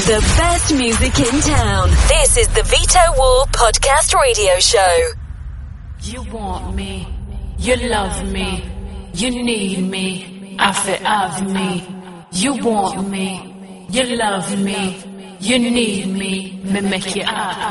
The best music in town. This is the Vito War Podcast Radio Show. You want me, you love me, you need me, I feel have me. You want me, you love me, you need me make you